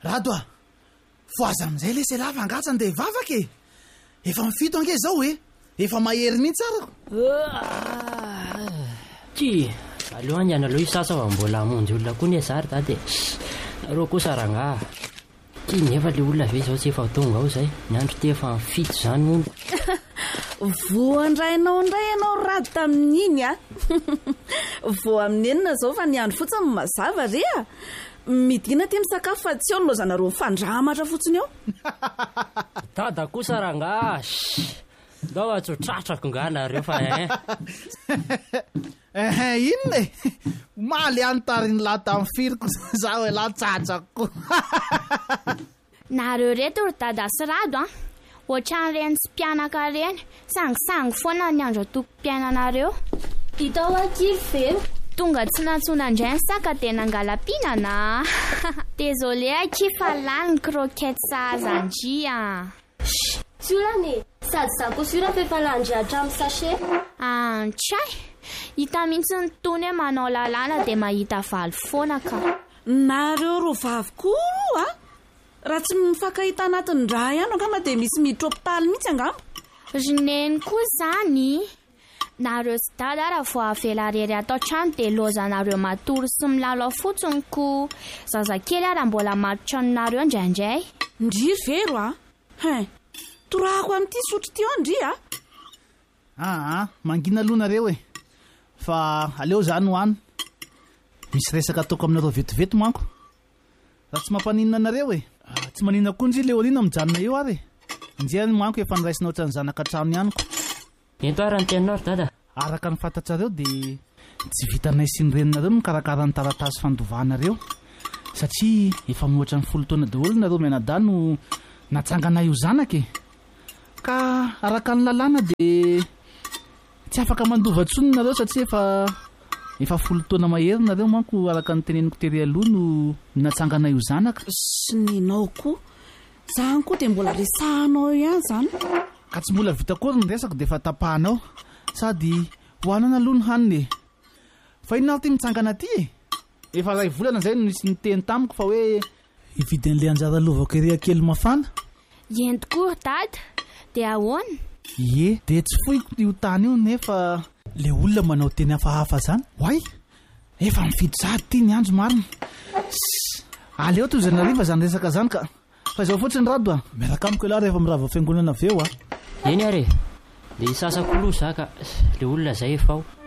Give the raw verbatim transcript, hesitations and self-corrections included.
Rado a foaza amin'izay le se lava angatsany de vavaka e efa mifito ange zao e efa mahery mihitsy arako ty aleo any ana aloha isasa fa mbola hamonjy olona koa ny azary da de nareo kosa ranga ty nefa le olona ve zao tsy efa tonga ao zay ny andro ty efa mifito zany olo voandrainao ndray ianao rady tamin'iny a vo amin'ny enina zao fa ny andro fotsiny mazava re a midina ty misakafo fa tsy eo no lozanareo mifandramatra fotsiny eo dada kosa ranga dao atsotratrako nga nareo fa e eh inona e maly antariny laha tamin'ny firiko za hoe latsatsako nareo reto ry dada sy Rado a ohatran'ireny sy mpianaka reny sangisangy foana ny andro atoko-piainanareo itao akily veo tonga tsy nantsona indray ny saka tena angalam-pinana désolé aky fa lany croquette sahazandria siolane sady zako sira fefa landriatra amin'ny sachet antray hita mihitsy ny tony hoe manao lalàna de mahita valy foana ka nareo ro vavokoro a raha tsy mifakahita anatin'ny raha ihany angamba de misy midropitaly mihitsy angamba rineny koa zany nareo sy dada raha vo avela rery atao trano de lozanareo matory sy milalo fotsiny ko zazakely raha mbola matotra aminareo indraindray ndry vero a he torahako amin'ity sotro ty ao ndry a aa mangina aloha nareo e fa aleo zany hoany misy resaka ataoko aminareo vetoveto manko raha tsy mampaninina nareo e tsy maninona koa ndry leolina mijanona eo ary injeny manko efa niraisina ohatrany zanaka trano ihaniko ento ary ny teninao ry dada araka ny fantatrareo de tsy vitanay sy ny reninareo no mikarakara ny taratasy fandovahanareo satria efa mihoatra ny folo taona daholo nareo mianadahy no natsangana io zanaka e ka araka ny lalàna de tsy afaka mandova tsony nareo satria efa efa folo taona mahery nareo manko araka ny teneniko tery aloha no natsangana io zanaka sy ninao koa zany koa de mbola resahanao ihany zany ka tsy mbola vita kory ny resako de efa tapahanao sady hoanana aloha ny haniny e fa inona ty mitsangana ty e efa ray volana zay no nisy niteny tamiko fa hoe ividin'le anjara lovako erea kely mafana ento koa dada de ahoana ie de tsy foiko io tany io nefa le olona manao teny hafahafa zany hoay efa mifidy sady ty ny andro marina aleo to zanariva zany resaka zany ka fa zao fotsiny Rado a miaraka amiko ela rehefa mirava fiangonana aveo a eny are de isasako loha zaka le olona zay efa ao